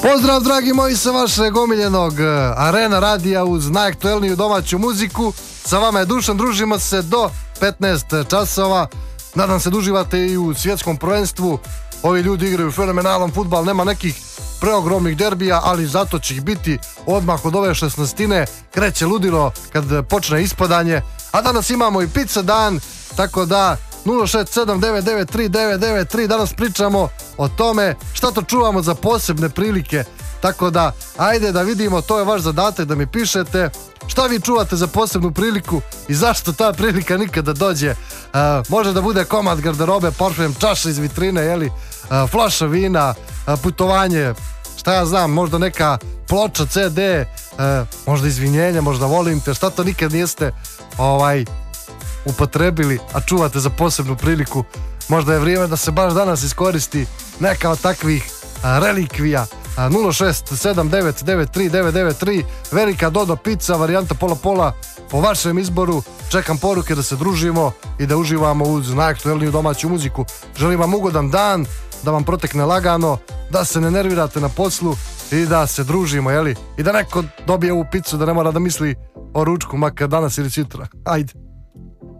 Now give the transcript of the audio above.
Pozdrav dragi moji sa vašeg omiljenog Arena radija uz najaktuelniju domaću muziku. Sa vama je Dušan, družimo se do 15 časova. Nadam se da uživate i u svjetskom prvenstvu. Ovi ljudi igraju fenomenalan fudbal, nema nekih preogromnih derbija, ali zato će ih biti odmah od ove 16. Kreće ludilo kad počne ispadanje. A danas imamo i pizza dan, tako da 067993993. Danas pričamo o tome šta to čuvamo za posebne prilike. Tako da, ajde da vidimo, to je vaš zadatak da mi pišete šta vi čuvate za posebnu priliku i zašto ta prilika nikada dođe. Može da bude komad garderobe, parfem, čaša iz vitrine, jeli, flaša vina, putovanje, šta ja znam, možda neka ploča, CD, možda izvinjenja, možda volim te, šta to nikad niste upotrebili, a čuvate za posebnu priliku. Možda je vrijeme da se baš danas iskoristi neka od takvih relikvija. 067993993, velika Dodo pizza, varijanta pola po vašem izboru. Čekam poruke da se družimo i da uživamo uz najaktuelniju domaću muziku. Želim vam ugodan dan, da vam protekne lagano, da se ne nervirate na poslu i da se družimo, jeli? I da neko dobije ovu pizzu, da ne mora da misli o ručku, makar danas ili sutra. Ajde.